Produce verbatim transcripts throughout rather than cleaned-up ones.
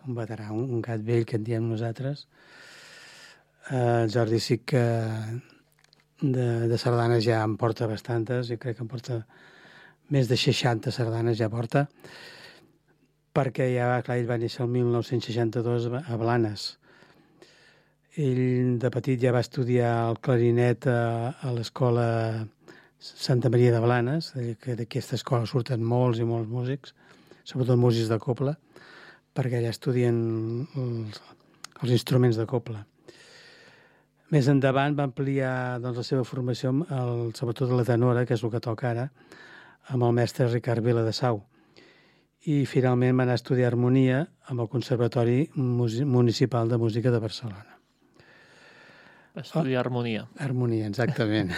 un veterà, un, un gat vell que en diem nosaltres. Uh, el Jordi sí que de, de sardanes ja en porta bastantes, i crec que en porta més de seixanta sardanes ja porta, perquè ja, clar, ell va néixer el mil nou-cents seixanta-dos a Blanes. Ell de petit ja va estudiar el clarinet a, a l'escola Santa Maria de Blanes, que d'aquesta escola surten molts i molts músics, sobretot músics de cobla, perquè allà estudien els, els instruments de cobla. Més endavant va ampliar doncs, la seva formació, el, sobretot la tenora, que és el que toca ara, amb el mestre Ricard Viladesau. I finalment va anar a estudiar harmonia amb el Conservatori Municipal de Música de Barcelona. Va estudiar oh, harmonia. Harmonia, exactament.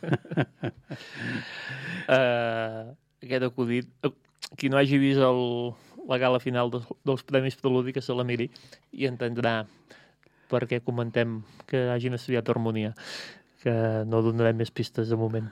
uh, aquest acudit... Qui no hagi vist el, la gala final dels, dels Premis Preludi, que se la miri i entendrà per què comentem que hagin estudiat harmonia, que no donarem més pistes de moment.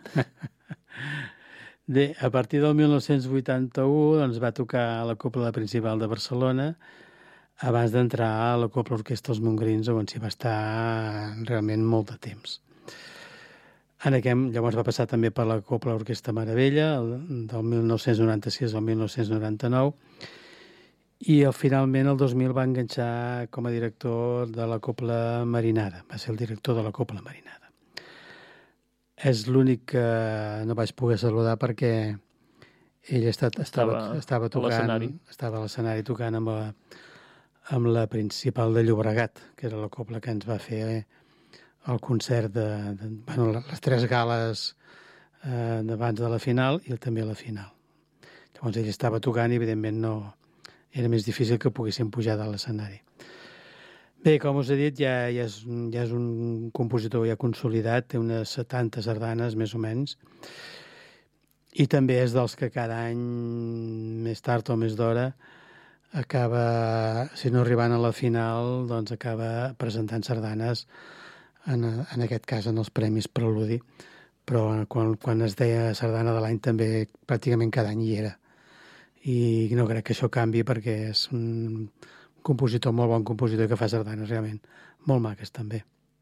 Bé, a partir del mil nou-cents vuitanta-u doncs, va tocar a la Cobla Principal de Barcelona abans d'entrar a la Cobla Orquestra Els Mongrins, on s'hi va estar realment molt de temps. En aquest, llavors va passar també per la Cobla Orquestra Meravella, el, del mil nou-cents noranta-sis al mil nou-cents noranta-nou, i el, finalment el dos mil va enganxar com a director de la Cobla Marinada. Va ser el director de la Cobla Marinada. És l'únic que no vaig poder saludar perquè ell estat, estava, estava, estava tocant, estava a l'escenari tocant amb la, amb la Principal de Llobregat, que era la cobla que ens va fer eh, el concert de, de bueno, les tres gales eh, d'abans de la final i també a la final. Llavors ell estava tocant i evidentment no era més difícil que poguessin pujar de l'escenari. Bé, com us he dit, ja, ja, és, ja és un compositor ja consolidat, té unes setanta sardanes més o menys, i també és dels que cada any, més tard o més d'hora, acaba, si no arribant a la final, doncs acaba presentant sardanes, en, en aquest cas en els Premis Preludi, però quan, quan es deia sardana de l'any també pràcticament cada any hi era. I no crec que això canvi perquè és un compositor, molt bon compositor que fa sardanes realment molt maques també.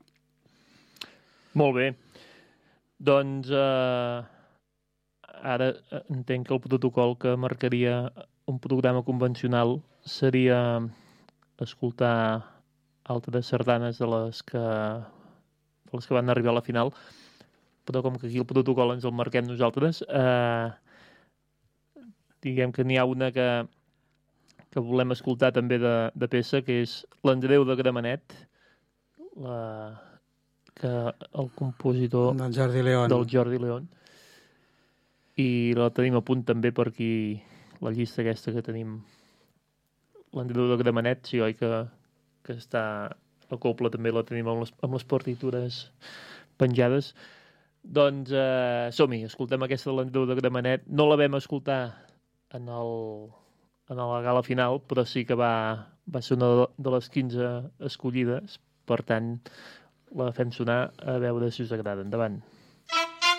Molt bé. Doncs eh, ara entenc que el protocol que marcaria un programa convencional seria escoltar altres sardanes de les que, de les que van arribar a la final, però com que aquí el protocol ens el marquem nosaltres, eh, diguem que n'hi ha una que, que volem escoltar també de, de peça, que és l'Andreu de Gramenet, la, que el compositor del Jordi León. del Jordi León. I la tenim a punt també per aquí, la llista aquesta que tenim. L'Andreu de Gramenet, sí, oi, que, que està a Cobla, també la tenim amb les, amb les partitures penjades. Doncs eh, som-hi, escoltem aquesta de l'Andreu de Gramenet. No la vam escoltar en, el, en la gala final, però sí que va, va ser una de les quinze escollides, per tant la fem sonar a veure si us agrada. Endavant.